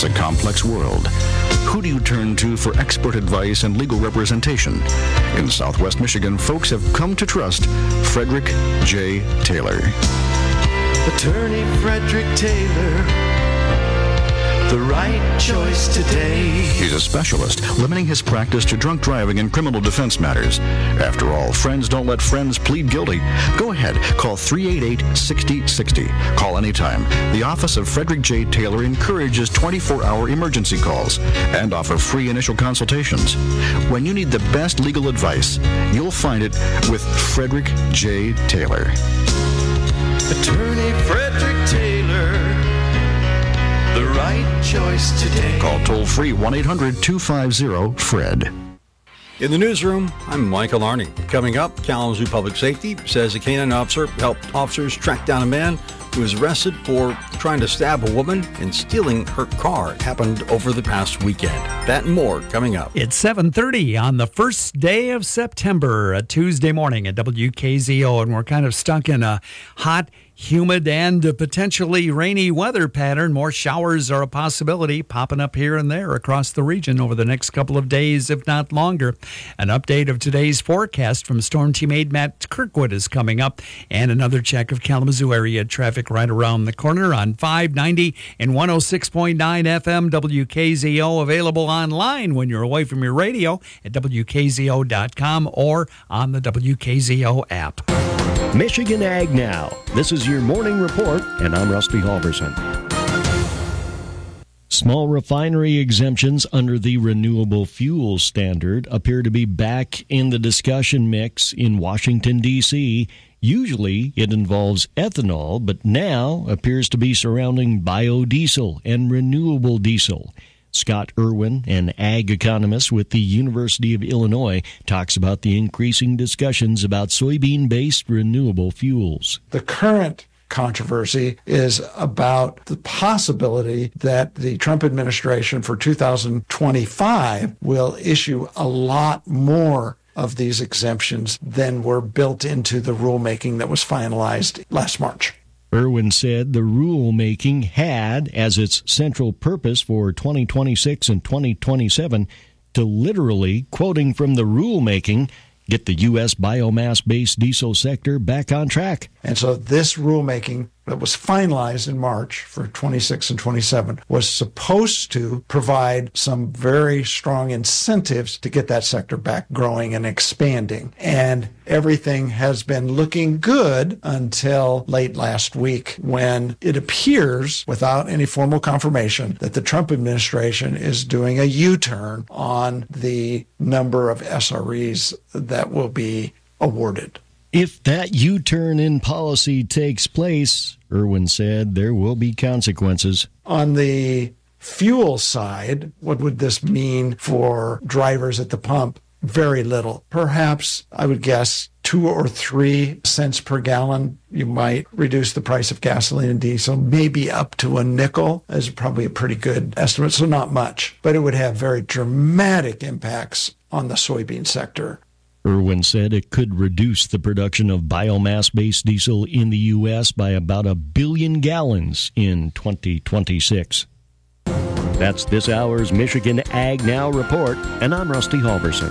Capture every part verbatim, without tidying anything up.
It's a complex world. Who do you turn to for expert advice and legal representation? In Southwest Michigan, folks have come to trust Frederick J. Taylor. Attorney Frederick Taylor, the right choice today. He's a specialist, limiting his practice to drunk driving and criminal defense matters. After all, friends don't let friends plead guilty. Go ahead, call three eight eight, six zero six zero. Call anytime. The Office of Frederick J. Taylor encourages twenty-four hour emergency calls and offer free initial consultations. When you need the best legal advice, you'll find it with Frederick J. Taylor. Attorney Frederick Taylor, the right choice today. Call toll-free one eight hundred, two five zero, F R E D. In the newsroom, I'm Michael Arney. Coming up, Kalamazoo Public Safety says a canine officer helped officers track down a man who was arrested for trying to stab a woman and stealing her car. It happened over the past weekend. That and more coming up. It's seven thirty on the first day of September, a Tuesday morning at W K Z O, and we're kind of stuck in a hot, humid, and potentially rainy weather pattern. More showers are a possibility, popping up here and there across the region over the next couple of days, if not longer. An update of today's forecast from Storm Team aide Matt Kirkwood is coming up, and another check of Kalamazoo area traffic right around the corner on five ninety and one oh six point nine F M W K Z O, available online when you're away from your radio at W K Z O dot com or on the W K Z O app. Michigan Ag Now. This is your morning report, and I'm Rusty Halverson. Small refinery exemptions under the renewable fuel standard appear to be back in the discussion mix in Washington, D C Usually it involves ethanol, but now appears to be surrounding biodiesel and renewable diesel. Scott Irwin, an ag economist with the University of Illinois, talks about the increasing discussions about soybean-based renewable fuels. The current controversy is about the possibility that the Trump administration for two thousand twenty-five will issue a lot more of these exemptions than were built into the rulemaking that was finalized last March. Irwin said the rulemaking had as its central purpose for twenty twenty-six and twenty twenty-seven to literally, quoting from the rulemaking, get the U S biomass-based diesel sector back on track. And so this rulemaking that was finalized in March for twenty-six and twenty-seven was supposed to provide some very strong incentives to get that sector back growing and expanding. And everything has been looking good until late last week, when it appears, without any formal confirmation, that the Trump administration is doing a U-turn on the number of S R Es that will be awarded. If that U-turn in policy takes place, Irwin said, there will be consequences. On the fuel side, what would this mean for drivers at the pump? Very little. Perhaps, I would guess, two or three cents per gallon. You might reduce the price of gasoline and diesel, maybe up to a nickel is probably a pretty good estimate, so not much. But it would have very dramatic impacts on the soybean sector. Irwin said it could reduce the production of biomass-based diesel in the U S by about a billion gallons in twenty twenty-six. That's this hour's Michigan Ag Now report, and I'm Rusty Halverson.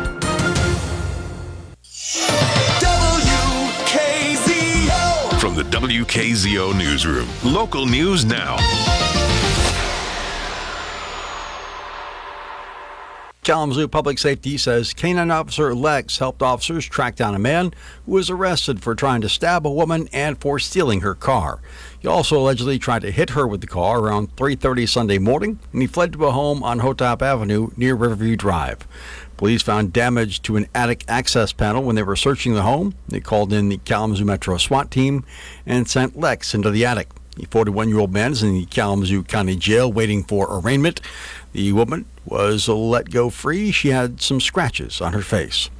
W K Z O. From the W K Z O Newsroom, local news now. Kalamazoo Public Safety says canine officer Lex helped officers track down a man who was arrested for trying to stab a woman and for stealing her car. He also allegedly tried to hit her with the car around three thirty Sunday morning, and he fled to a home on Hotop Avenue near Riverview Drive. Police found damage to an attic access panel when they were searching the home. They called in the Kalamazoo Metro SWAT team and sent Lex into the attic. The forty-one-year-old man is in the Kalamazoo County Jail waiting for arraignment. The woman was let go free. She had some scratches on her face.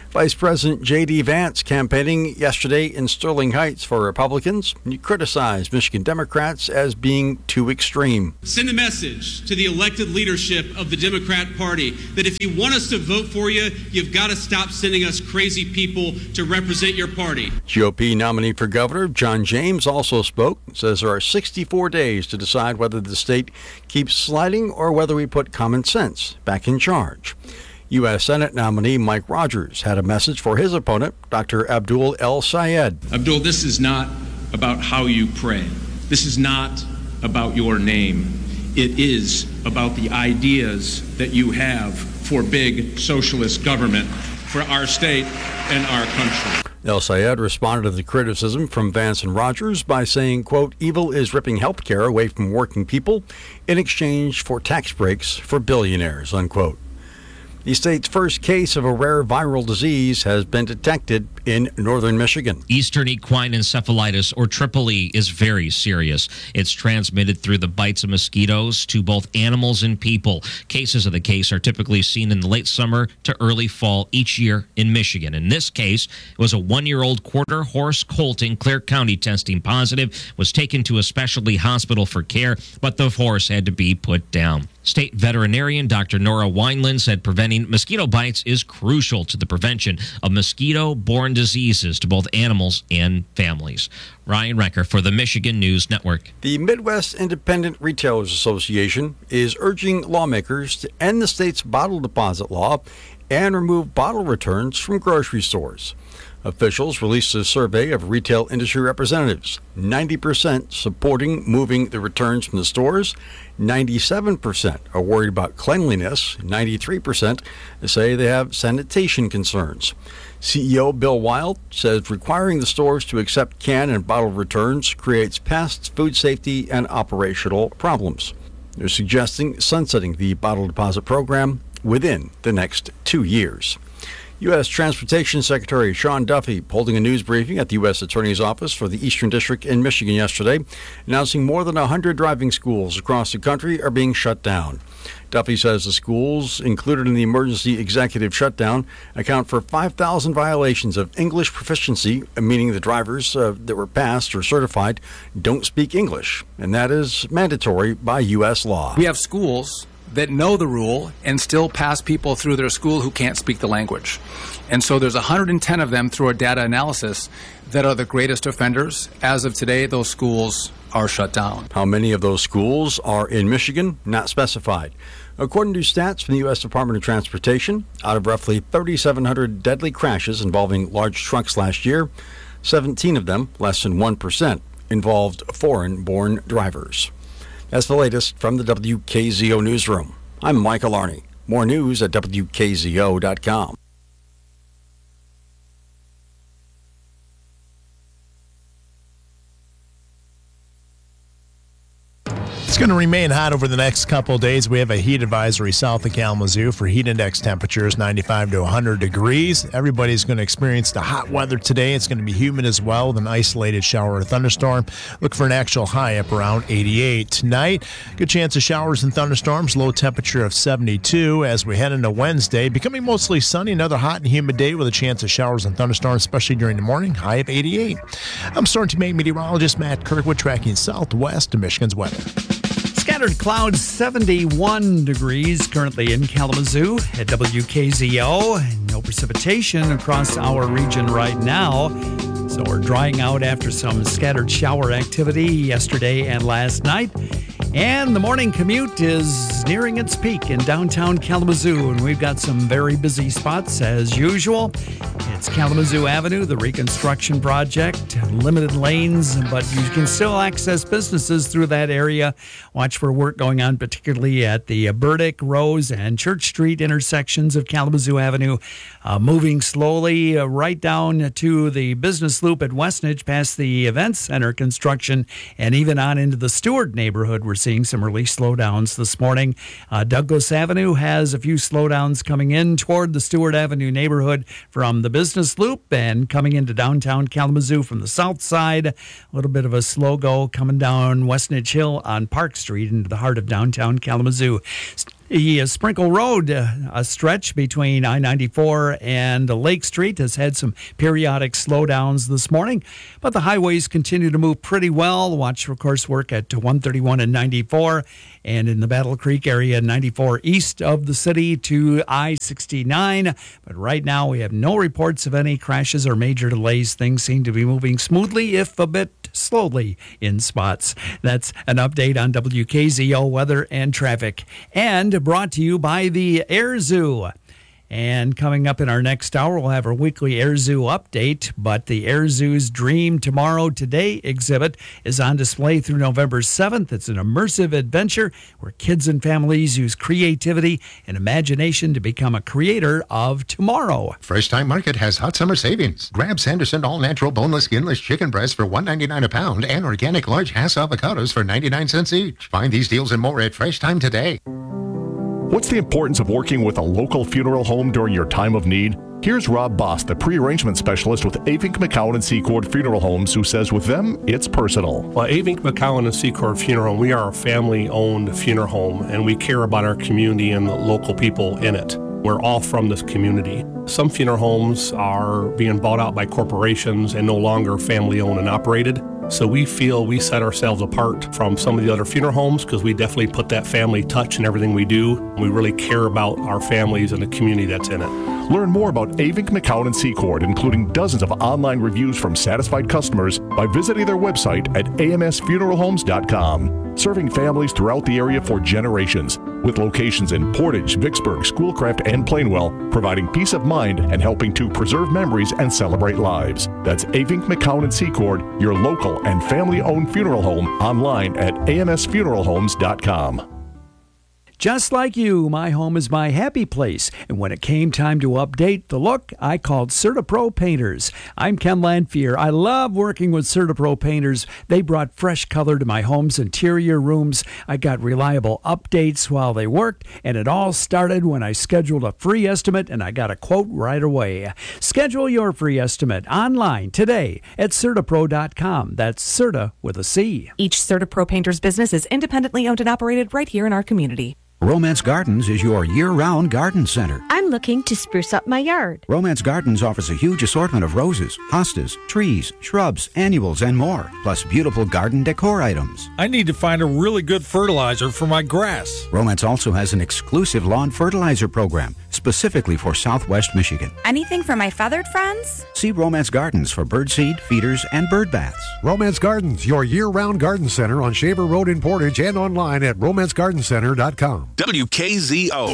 Vice President J D. Vance campaigning yesterday in Sterling Heights for Republicans. He criticized Michigan Democrats as being too extreme. Send a message to the elected leadership of the Democrat Party that if you want us to vote for you, you've got to stop sending us crazy people to represent your party. G O P nominee for governor John James also spoke, says there are sixty-four days to decide whether the state keeps sliding or whether we put common sense back in charge. U S Senate nominee Mike Rogers had a message for his opponent, Doctor Abdul El Sayed. Abdul, this is not about how you pray. This is not about your name. It is about the ideas that you have for big socialist government for our state and our country. El Sayed responded to the criticism from Vance and Rogers by saying, quote, evil is ripping health care away from working people in exchange for tax breaks for billionaires, unquote. The state's first case of a rare viral disease has been detected in northern Michigan. Eastern equine encephalitis, or triple E, is very serious. It's transmitted through the bites of mosquitoes to both animals and people. Cases of the case are typically seen in the late summer to early fall each year in Michigan. In this case, it was a one-year-old quarter horse colt in Clare County testing positive, was taken to a specialty hospital for care, but the horse had to be put down. State veterinarian Doctor Nora Wineland said preventing mosquito bites is crucial to the prevention of mosquito-borne diseases to both animals and families. Ryan Recker for the Michigan News Network. The Midwest Independent Retailers Association is urging lawmakers to end the state's bottle deposit law and remove bottle returns from grocery stores. Officials released a survey of retail industry representatives, ninety percent supporting moving the returns from the stores, ninety-seven percent are worried about cleanliness, ninety-three percent say they have sanitation concerns. C E O Bill Wild says requiring the stores to accept can and bottle returns creates past food safety and operational problems. They're suggesting sunsetting the bottle deposit program within the next two years. U S Transportation Secretary Sean Duffy holding a news briefing at the U S Attorney's Office for the Eastern District in Michigan yesterday, announcing more than one hundred driving schools across the country are being shut down. Duffy says the schools included in the emergency executive shutdown account for five thousand violations of English proficiency, meaning the drivers uh, that were passed or certified don't speak English, and that is mandatory by U S law. We have schools that know the rule and still pass people through their school who can't speak the language. And so there's one hundred ten of them through our data analysis that are the greatest offenders. As of today, those schools are shut down. How many of those schools are in Michigan? Not specified. According to stats from the U S Department of Transportation, out of roughly thirty-seven hundred deadly crashes involving large trucks last year, seventeen of them, less than one percent, involved foreign-born drivers. That's the latest from the W K Z O Newsroom. I'm Michael Arney. More news at W K Z O dot com. It's going to remain hot over the next couple of days. We have a heat advisory south of Kalamazoo for heat index temperatures ninety-five to one hundred degrees. Everybody's going to experience the hot weather today. It's going to be humid as well with an isolated shower or thunderstorm. Look for an actual high up around eighty-eight. Tonight, good chance of showers and thunderstorms. Low temperature of seventy-two as we head into Wednesday. Becoming mostly sunny. Another hot and humid day with a chance of showers and thunderstorms, especially during the morning. High of eighty-eight. I'm Storm Team eight meteorologist Matt Kirkwood tracking southwest of Michigan's weather. Scattered clouds, seventy-one degrees currently in Kalamazoo at W K Z O. No precipitation across our region right now. So we're drying out after some scattered shower activity yesterday and last night. And the morning commute is nearing its peak in downtown Kalamazoo, and we've got some very busy spots as usual. It's Kalamazoo Avenue, the reconstruction project, limited lanes, but you can still access businesses through that area. Watch for work going on, particularly at the Burdick, Rose, and Church Street intersections of Kalamazoo Avenue. Uh, moving slowly uh, right down to the business loop at Westnedge, past the Event Center construction, and even on into the Stewart neighborhood. We're seeing some early slowdowns this morning. Uh, Douglas Avenue has a few slowdowns coming in toward the Stewart Avenue neighborhood from the business loop, and coming into downtown Kalamazoo from the south side. A little bit of a slow go coming down Westnedge Hill on Park Street into the heart of downtown Kalamazoo. The uh, Sprinkle Road, uh, a stretch between I ninety-four and Lake Street, has had some periodic slowdowns this morning, but the highways continue to move pretty well. Watch, of course, work at one thirty-one and ninety-four, and in the Battle Creek area, ninety-four east of the city to I sixty-nine. But right now, we have no reports of any crashes or major delays. Things seem to be moving smoothly, if a bit slowly in spots. That's an update on W K Z O weather and traffic. And brought to you by the Air Zoo. And coming up in our next hour, we'll have our weekly Air Zoo update. But the Air Zoo's Dream Tomorrow Today exhibit is on display through November seventh. It's an immersive adventure where kids and families use creativity and imagination to become a creator of tomorrow. Fresh Time Market has hot summer savings. Grab Sanderson all-natural boneless, skinless chicken breast for one ninety-nine a pound and organic large Hass avocados for ninety-nine cents each. Find these deals and more at Fresh Time today. What's the importance of working with a local funeral home during your time of need? Here's Rob Boss, the pre-arrangement specialist with Avink McCowan and Secord Funeral Homes, who says with them, it's personal. Well, Avink McCowan and Secord Funeral Home, we are a family-owned funeral home, and we care about our community and the local people in it. We're all from this community. Some funeral homes are being bought out by corporations and no longer family-owned and operated. So we feel we set ourselves apart from some of the other funeral homes because we definitely put that family touch in everything we do. We really care about our families and the community that's in it. Learn more about Avink McCowan and Secord, including dozens of online reviews from satisfied customers, by visiting their website at a m s funeral homes dot com. Serving families throughout the area for generations, with locations in Portage, Vicksburg, Schoolcraft, and Plainwell, providing peace of mind and helping to preserve memories and celebrate lives. That's Avink McCowan and Secord, your local and family-owned funeral home, online at a m s funeral homes dot com. Just like you, my home is my happy place. And when it came time to update the look, I called CertaPro Painters. I'm Ken Lanphier. I love working with CertaPro Painters. They brought fresh color to my home's interior rooms. I got reliable updates while they worked, and it all started when I scheduled a free estimate, and I got a quote right away. Schedule your free estimate online today at Certapro dot com. That's Certa with a C. Each CertaPro Painters business is independently owned and operated right here in our community. Romance Gardens is your year-round garden center. I'm looking to spruce up my yard. Romance Gardens offers a huge assortment of roses, hostas, trees, shrubs, annuals, and more, plus beautiful garden decor items. I need to find a really good fertilizer for my grass. Romance also has an exclusive lawn fertilizer program, specifically for Southwest Michigan. Anything for my feathered friends? See Romance Gardens for birdseed, feeders, and bird baths. Romance Gardens, your year-round garden center on Shaver Road in Portage and online at romance garden center dot com. W K Z O.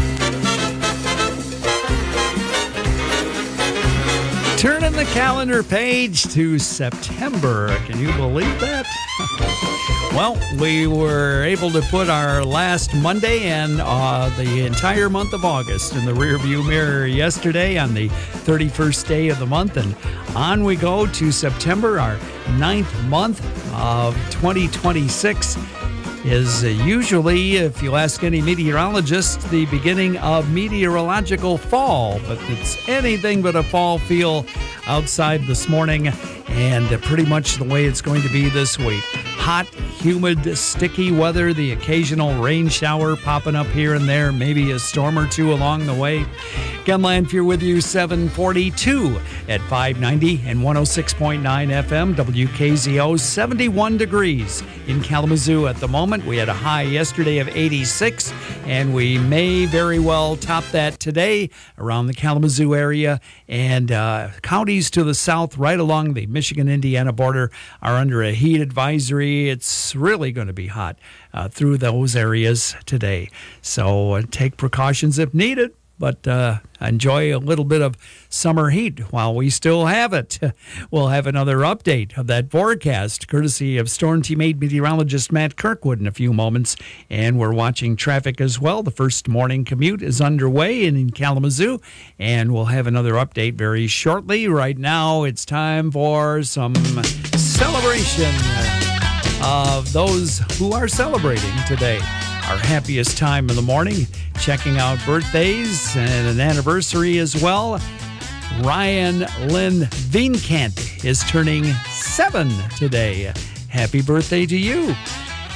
Turning the calendar page to September. Can you believe that? Well, we were able to put our last Monday and uh, the entire month of August in the rearview mirror yesterday on the thirty-first day of the month. And on we go to September, our ninth month of twenty twenty-six. Is usually, if you ask any meteorologist, the beginning of meteorological fall. But it's anything but a fall feel outside this morning, and pretty much the way it's going to be this week. Hot, humid, sticky weather, the occasional rain shower popping up here and there, maybe a storm or two along the way. Ken Lanphier with you, seven forty-two at five ninety and one oh six point nine F M, W K Z O, seventy-one degrees in Kalamazoo at the moment. We had a high yesterday of eighty-six, and we may very well top that today around the Kalamazoo area. And uh, counties to the south, right along the Michigan-Indiana border, are under a heat advisory. It's really going to be hot uh, through those areas today. So uh, take precautions if needed. But uh, enjoy a little bit of summer heat while we still have it. We'll have another update of that forecast, courtesy of Storm Team eight meteorologist Matt Kirkwood in a few moments. And we're watching traffic as well. The first morning commute is underway in, in Kalamazoo, and we'll have another update very shortly. Right now, it's time for some celebration of those who are celebrating today. Our happiest time in the morning, checking out birthdays and an anniversary as well. Ryan Lynn Veenkant is turning seven today. Happy birthday to you.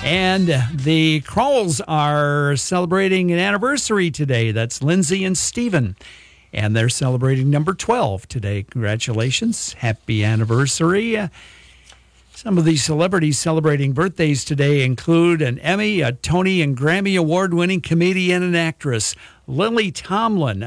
And the Crowells are celebrating an anniversary today. That's Lindsay and Stephen. And they're celebrating number twelve today. Congratulations. Happy anniversary. Some of these celebrities celebrating birthdays today include an Emmy, a Tony, and Grammy Award-winning comedian and actress, Lily Tomlin,